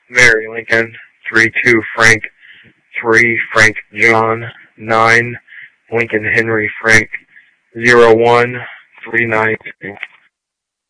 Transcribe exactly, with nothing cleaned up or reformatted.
Mary Lincoln. Three two Frank. Three Frank John. Nine Lincoln Henry Frank. Zero one three nine.